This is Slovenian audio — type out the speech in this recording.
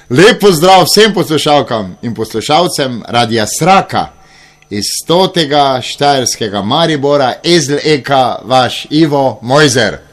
Lep pozdrav vsem poslušalkam in poslušalcem Radia Sraka iz 100. štajerskega Maribora, Ezel Eka, vaš Ivo Mojzer.